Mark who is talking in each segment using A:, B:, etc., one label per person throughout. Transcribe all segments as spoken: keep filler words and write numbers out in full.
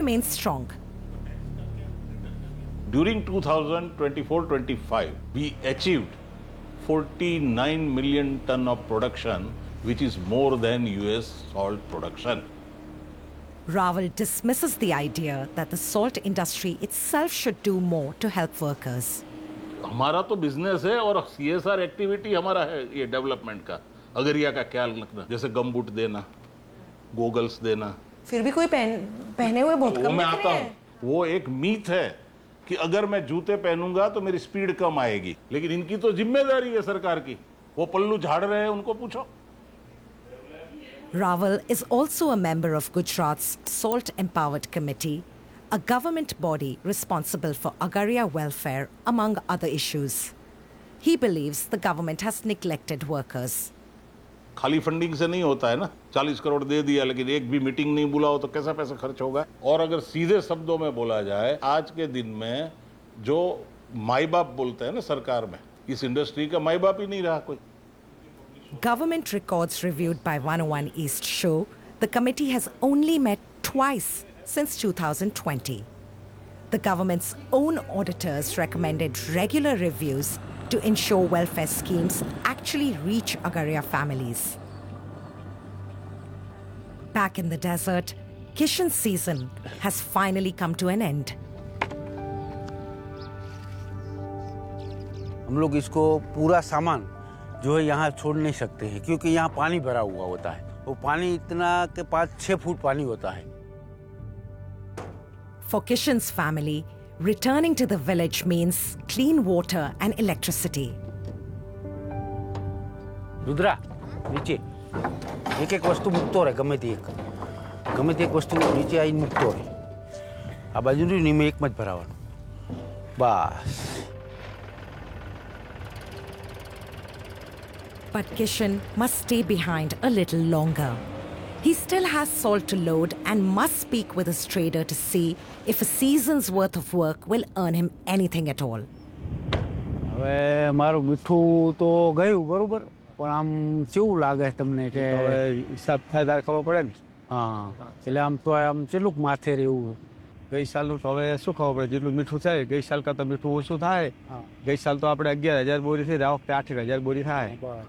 A: remains strong.
B: During two thousand twenty-four twenty-five, we achieved forty-nine million ton of production, which is more than U S salt production.
A: Rawal dismisses the idea that the salt industry itself should do more to help workers.
B: हमारा तो business है और CSR activity हमारा है ये development का, अगरिया का ख्याल रखना, जैसे गमबूट देना, गोगल्स देना.
C: फिर भी कोई पहन पहने हुए बहुत कम
B: मैं
C: दिख
B: आता
C: रहे
B: हूँ,
C: हैं.
B: वो एक मीथ है कि अगर मैं जूते पहनूंगा तो मेरी स्पीड कम आएगी, लेकिन इनकी तो जिम्मेदारी है सरकार की, वो पल्लू झाड़ रहे हैं, उनको पूछो.
A: Rawal is also a member of Gujarat's Salt Empowered Committee, a government body responsible for Agaria welfare, among other issues. He believes the government has neglected workers.
B: खाली फंडिंग से नहीं होता है ना, चालीस करोड़ दे दिया लेकिन एक भी मीटिंग नहीं बुलाओ तो कैसा पैसा खर्च होगा. और अगर सीधे शब्दों में बोला जाए, आज के दिन में जो माई बाप बोलते हैं ना सरकार में, इस इंडस्ट्री का माई बाप ही नहीं रहा कोई.
A: Government records reviewed by one oh one East show the committee has only met twice since two thousand twenty. The government's own auditors recommended regular reviews to ensure welfare schemes actually reach Agaria families. Back in the desert, Kishan's season has finally come to an end.
D: हम लोग इसको पूरा सामान जो है यहाँ छोड़ नहीं सकते हैं, क्योंकि यहाँ पानी भरा हुआ होता है. वो पानी इतना के पास छह फुट पानी होता है.
A: For Kishan's family, returning to the village means clean water and electricity.
D: Rudra, नीचे एक एक वस्तु मुक्तो रहे, गमे ती एक गमे ती एक वस्तु नीचे आई मुक्तो रहे. आ बाजू नी में एक मत भरावा. बस.
A: But Kishan must stay behind a little longer. He still has salt to load and must speak with his trader to see if a season's worth of work will earn him anything at all.
D: હવે મારું મીઠું તો ગયું બરોબર, પણ આમ કેવું લાગે તમને કે હિસાબ થાય તારે ખબર પડે ને. હા, એટલે આમ તો આમ કેટલુંક માથે રહેવું.
E: ગઈ સાલનું તો હવે શું ખબર પડે, જેટલું મીઠું થાય ગઈ સાલ કરતાં મીઠું ઓછું થાય. ગઈ સાલ તો આપણે અગિયાર હજાર બોરી થઈ, આ વખતે આઠ હજાર બોરી થાય.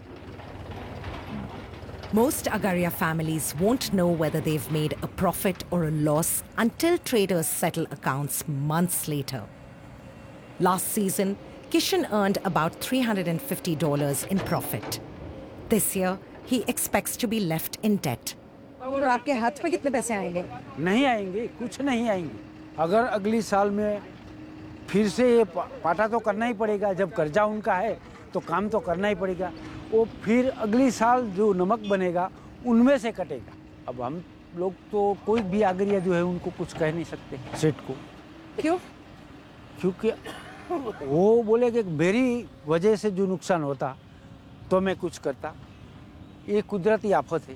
A: Most Agaria families won't know whether they've made a profit or a loss until traders settle accounts months later. Last season, Kishan earned about three hundred fifty dollars in profit. This year, he expects to be left in debt.
C: और आपके हाथ में कितने पैसे आएंगे?
D: नहीं आएंगे, कुछ नहीं आएंगे. अगर अगली साल में फिर से ये पाटा तो करना ही पड़ेगा. जब कर्जा उनका है तो काम तो करना ही पड़ेगा. वो फिर अगली साल जो नमक बनेगा उनमें से कटेगा. अब हम लोग तो कोई भी आगरिया जो है उनको कुछ कह नहीं सकते सेठ को.
C: क्यों?
D: क्योंकि वो बोले कि मेरी वजह से जो नुकसान होता तो मैं कुछ करता. ये कुदरती आफत है.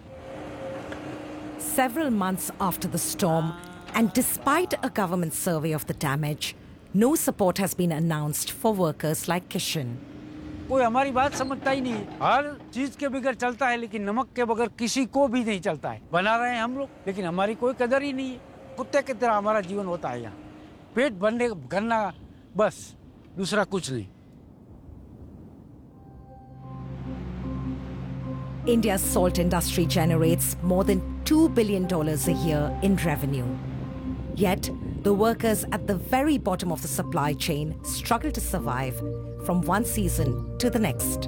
A: Several months after the storm, and despite a government survey of the damage, no support has been announced for workers like Kishan.
D: कोई हमारी बात समझता ही नहीं है. हर चीज के बगैर चलता है, लेकिन नमक के बगैर किसी को भी नहीं चलता है. बना रहे हैं हम लोग, लेकिन हमारी कोई कदर ही नहीं है. कुत्ते की तरह हमारा जीवन होता है यहाँ. पेट भरने भरना बस, दूसरा कुछ नहीं.
A: India's salt industry generates more than two billion dollars a year in revenue. Yet, the workers at the very bottom of the supply chain struggle to survive from one season to the next.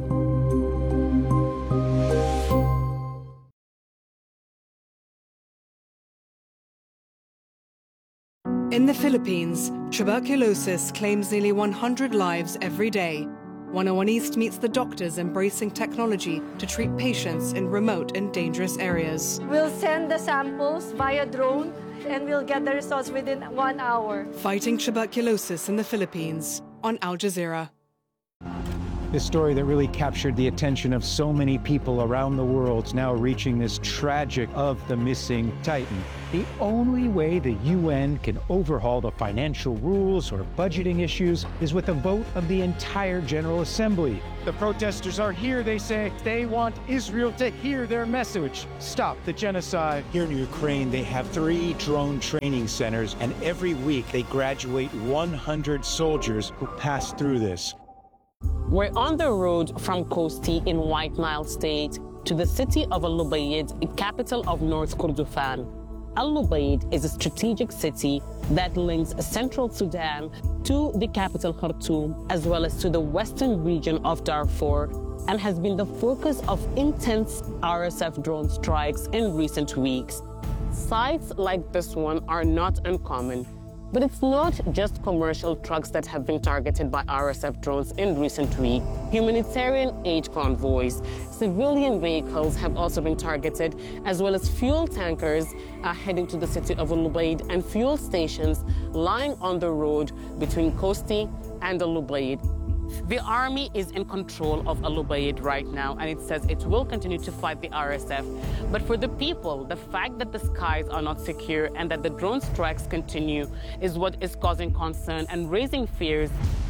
F: In the Philippines, tuberculosis claims nearly one hundred lives every day. one oh one East meets the doctors embracing technology to treat patients in remote and dangerous areas.
G: We'll send the samples via drone and we'll get the results within one hour.
F: Fighting tuberculosis in the Philippines on Al Jazeera.
H: This story that really captured the attention of so many people around the world is now reaching this tragic of the missing Titan. The only way the U N can overhaul the financial rules or budgeting issues is with a vote of the entire General Assembly. The protesters are here, they say. They want Israel to hear their message. Stop the genocide. Here in Ukraine, they have three drone training centers, and every week they graduate one hundred soldiers who pass through this.
I: We're on the road from Kosti in White Nile State to the city of Al-Lubayid, capital of North Kordofan. Al-Lubayid is a strategic city that links central Sudan to the capital Khartoum, as well as to the western region of Darfur, and has been the focus of intense R S F drone strikes in recent weeks. Sites like this one are not uncommon, but it's not just commercial trucks that have been targeted by R S F drones in recent weeks. Humanitarian aid convoys, civilian vehicles have also been targeted, as well as fuel tankers uh, heading to the city of Al-Lubayid and fuel stations lying on the road between Kosti and Al-Lubayid. The army is in control of Al-Lubayid right now, and it says it will continue to fight the R S F. But for the people, the fact that the skies are not secure and that the drone strikes continue is what is causing concern and raising fears